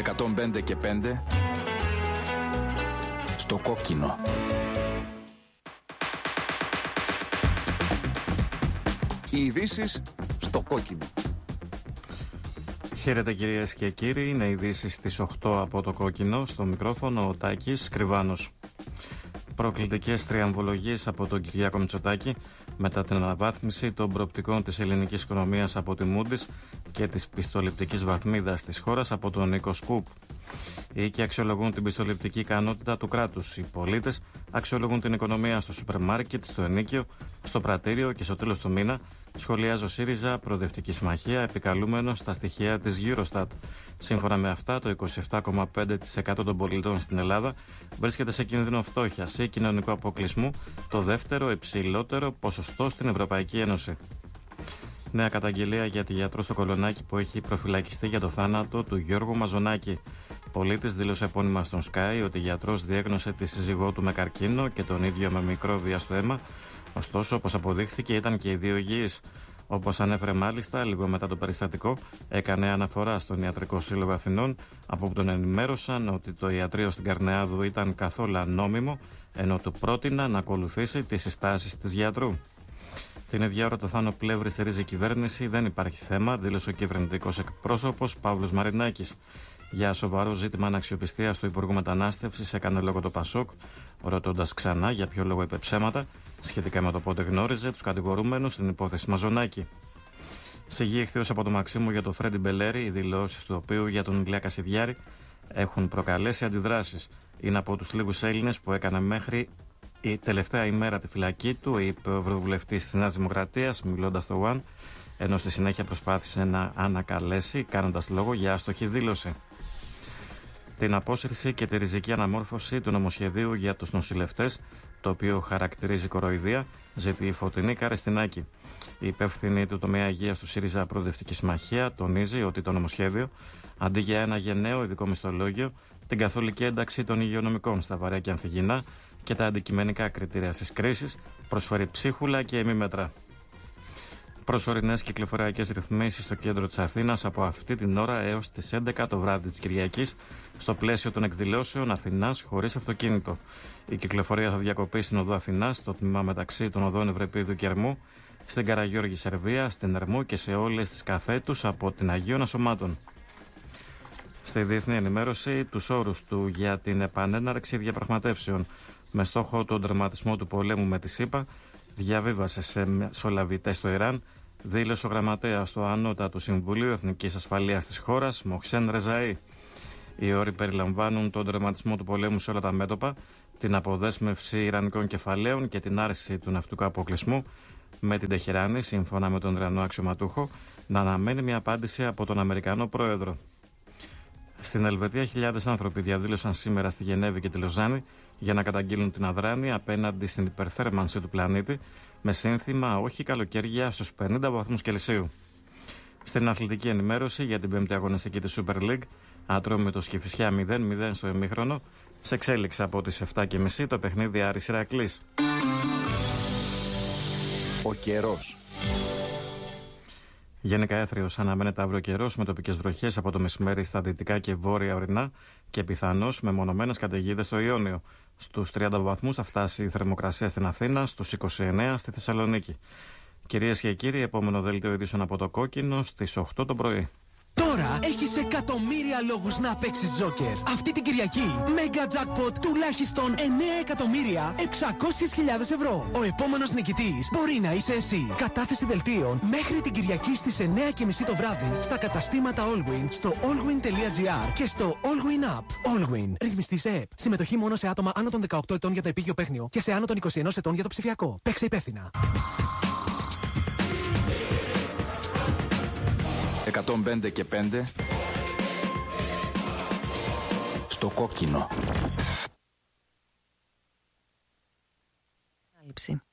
105 και 5 στο κόκκινο. Οι ειδήσεις στο κόκκινο. Χαίρετε κυρίες και κύριοι, είναι ειδήσεις στις 8 από το κόκκινο. Στο μικρόφωνο ο Τάκης Κρυβάνος. Προκλητικές τριαμβολογίες από τον Κυριάκο Μητσοτάκη μετά την αναβάθμιση των προοπτικών της ελληνικής οικονομίας από τη Moody's και της πιστοληπτικής βαθμίδας της χώρας από τον Νίκο Σκουπ. Οι οίκοι αξιολογούν την πιστοληπτική ικανότητα του κράτους. Οι πολίτες αξιολογούν την οικονομία στο σούπερ μάρκετ, στο ενοίκιο, στο πρατήριο και στο τέλος του μήνα. Σχολιάζει ο ΣΥΡΙΖΑ, Προοδευτική Συμμαχία, επικαλούμενο στα στοιχεία της Eurostat. Σύμφωνα με αυτά, το 27,5% των πολιτών στην Ελλάδα βρίσκεται σε κίνδυνο φτώχειας ή κοινωνικού αποκλεισμού, το δεύτερο υψηλότερο ποσοστό στην Ευρωπαϊκή Ένωση. Νέα καταγγελία για τη γιατρό στο Κολονάκι που έχει προφυλακιστεί για το θάνατο του Γιώργου Μαζονάκη. Πολίτης δήλωσε επώνυμα στον Sky ότι ο γιατρός διέγνωσε τη σύζυγό του με καρκίνο και τον ίδιο με μικρόβια στο αίμα. Ωστόσο, όπως αποδείχθηκε, ήταν και οι δύο υγιείς. Όπως ανέφερε μάλιστα, λίγο μετά το περιστατικό, έκανε αναφορά στον Ιατρικό Σύλλογο Αθηνών, από που τον ενημέρωσαν ότι το ιατρείο στην Καρνεάδου ήταν καθόλου ανόμιμο, ενώ του πρότειναν να ακολουθήσει τις συστάσεις της γιατρού. Την ίδια ώρα το Θάνο Πλεύρη στηρίζει η κυβέρνηση, δεν υπάρχει θέμα, δήλωσε ο κυβερνητικός εκπρόσωπος Παύλος Μαρινάκης. Για σοβαρό ζήτημα αναξιοπιστίας του Υπουργού Μετανάστευσης έκανε λόγο το Πασόκ, ρωτώντας ξανά για ποιο λόγο είπε ψέματα σχετικά με το πότε γνώριζε τους κατηγορούμενους στην υπόθεση Μαζονάκη. Σιγή εχθείως από το Μαξίμου για τον Φρέντι Μπελέρη, οι δηλώσεις του οποίου για τον Ηλία Κασιδιάρη έχουν προκαλέσει αντιδράσεις. Είναι από τους λίγους Έλληνες που έκανε μέχρι η τελευταία ημέρα τη φυλακή του, είπε ο ευρωβουλευτής της Νέας Δημοκρατίας, μιλώντας στο One, ενώ στη συνέχεια προσπάθησε να ανακαλέσει, κάνοντας λόγο για άστοχη δήλωση. Την απόσυρση και τη ριζική αναμόρφωση του νομοσχεδίου για τους νοσηλευτές, το οποίο χαρακτηρίζει κοροϊδία, ζητεί η Φωτεινή Καρεστινάκη. Η υπεύθυνη του τομέα υγείας του ΣΥΡΙΖΑ Προοδευτική Συμμαχία τονίζει ότι το νομοσχέδιο, αντί για ένα γενναίο ειδικό μισθολόγιο, την καθολική ένταξη των υγειονομικών στα βαρέα και ανθυγιεινά και τα αντικειμενικά κριτήρια στις κρίσεις, προσφέρει ψίχουλα και ημίμετρα. Προσωρινές κυκλοφοριακές ρυθμίσεις στο κέντρο της Αθήνας από αυτή την ώρα έως τις 11 το βράδυ της Κυριακής, στο πλαίσιο των εκδηλώσεων Αθηνάς χωρίς αυτοκίνητο. Η κυκλοφορία θα διακοπεί στην οδό Αθηνάς, στο τμήμα μεταξύ των οδών Ευρεπίδου και Ερμού, στην Καραγιώργη Σερβία, στην Ερμού και σε όλες τις καφέτους από την Αγίων Ασωμάτων. Στη διεθνή ενημέρωση, τους όρους του για την επανέναρξη διαπραγματεύσεων με στόχο τον τερματισμό του πολέμου με τη ΣΥΠΑ, διαβίβασε σε μεσολαβητές στο Ιράν, δήλωσε ο γραμματέας του Ανώτατου Συμβουλίου Εθνικής Ασφαλείας της χώρας, Μοχσέν Ρεζαή. Οι όροι περιλαμβάνουν τον τερματισμό του πολέμου σε όλα τα μέτωπα, την αποδέσμευση ιρανικών κεφαλαίων και την άρση του ναυτικού αποκλεισμού, με την Τεχεράνη, σύμφωνα με τον Ιρανό αξιωματούχο, να αναμένει μια απάντηση από τον Αμερικανό πρόεδρο. Στην Ελβετία, χιλιάδες άνθρωποι διαδήλωσαν σήμερα στη Γενέβη και τη Λοζάνη για να καταγγείλουν την αδράνεια απέναντι στην υπερθέρμανση του πλανήτη, με σύνθημα «Όχι καλοκαίρια στους 50 βαθμούς Κελσίου». Στην αθλητική ενημέρωση για την πέμπτη αγωνιστική της Super League, Ατρόμητος Κηφισιά 0-0 στο ημίχρονο, σε εξέλιξη από τις 7.30 το παιχνίδι Άρης Ηρακλής. Ο καιρός. Γενικά έθριος αναμένεται αύριο καιρός με τοπικές βροχές από το μεσημέρι στα δυτικά και βόρεια ορεινά και πιθανώς με μονομένες καταιγίδες στο Ιόνιο. Στους 30 βαθμούς θα φτάσει η θερμοκρασία στην Αθήνα, στους 29 στη Θεσσαλονίκη. Κυρίες και κύριοι, επόμενο δελτίο ειδήσεων από το κόκκινο στις 8 το πρωί. Τώρα έχεις εκατομμύρια λόγους να παίξεις Joker. Αυτή την Κυριακή, Mega Jackpot τουλάχιστον 9.600.000 ευρώ. Ο επόμενος νικητής μπορεί να είσαι εσύ. Κατάθεση δελτίων μέχρι την Κυριακή στις 9.30 το βράδυ στα καταστήματα Allwyn, στο allwyn.gr και στο Allwyn App. Allwyn. Ρυθμιστή σε ΕΠ. Συμμετοχή μόνο σε άτομα άνω των 18 ετών για το επίγειο παίχνιο και σε άνω των 21 ετών για το ψηφιακό. Παίξε υπεύθυνα. 105 και 5 στο κόκκινο.